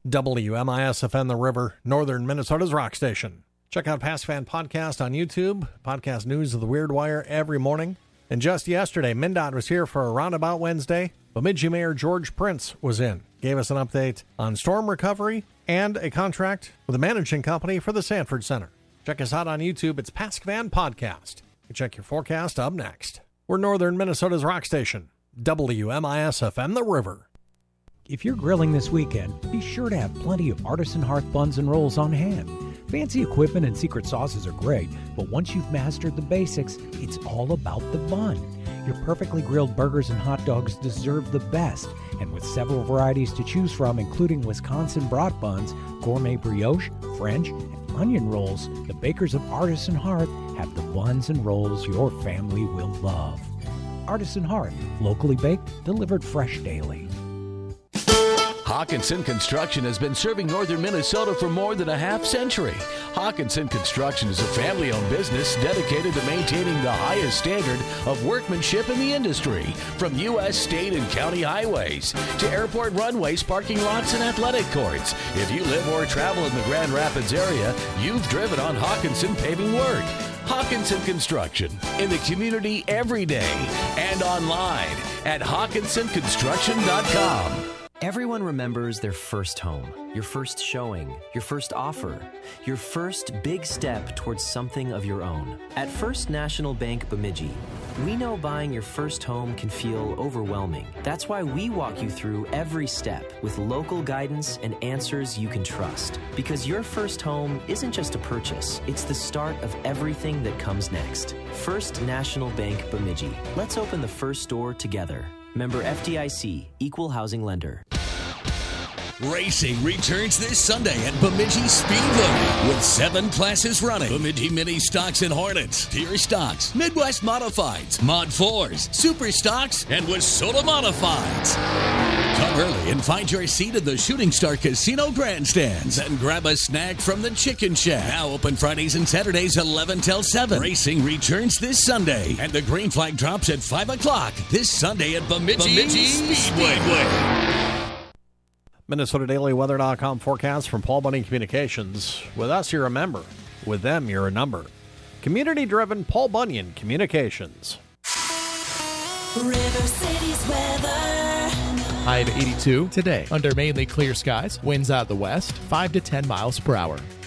WMIS-FM The River, Northern Minnesota's rock station. Check out Past Fan Podcast on YouTube, podcast news of the Weird Wire every morning. And just yesterday, MnDOT was here for a Roundabout Wednesday. Bemidji Mayor George Prince was in, gave us an update on storm recovery and a contract with a managing company for the Sanford Center. Check us out on YouTube. It's Past Fan Podcast. You check your forecast up next. We're Northern Minnesota's rock station, WMIS-FM The River. If you're grilling this weekend, be sure to have plenty of Artisan Hearth buns and rolls on hand. Fancy equipment and secret sauces are great, but once you've mastered the basics, it's all about the bun. Your perfectly grilled burgers and hot dogs deserve the best, and with several varieties to choose from, including Wisconsin brat buns, gourmet brioche, French, and onion rolls, the bakers of Artisan Hearth have the buns and rolls your family will love. Artisan Hearth, locally baked, delivered fresh daily. Hawkinson Construction has been serving northern Minnesota for more than a half century. Hawkinson Construction is a family-owned business dedicated to maintaining the highest standard of workmanship in the industry, from U.S., state, and county highways to airport runways, parking lots, and athletic courts. If you live or travel in the Grand Rapids area, you've driven on Hawkinson paving work. Hawkinson Construction, in the community every day and online at hawkinsonconstruction.com. Everyone remembers their first home, your first showing, your first offer, your first big step towards something of your own. At First National Bank Bemidji, we know buying your first home can feel overwhelming. That's why we walk you through every step with local guidance and answers you can trust. Because your first home isn't just a purchase, it's the start of everything that comes next. First National Bank Bemidji. Let's open the first door together. Member FDIC, Equal Housing Lender. Racing returns this Sunday at Bemidji Speedway with 7 classes running. Bemidji Mini Stocks and Hornets, Tier Stocks, Midwest Modifieds, Mod 4s, Super Stocks, and Wissota Modifieds. Come early and find your seat at the Shooting Star Casino grandstands. Then grab a snack from the Chicken Shack. Now open Fridays and Saturdays 11 till 7. Racing returns this Sunday, and the green flag drops at 5 o'clock this Sunday at Bemidji Speedway. MinnesotaDailyWeather.com forecast from Paul Bunyan Communications. With us, you're a member. With them, you're a number. Community-driven Paul Bunyan Communications. River City's weather. High of 82 today. Under mainly clear skies. Winds out of the west, 5 to 10 miles per hour.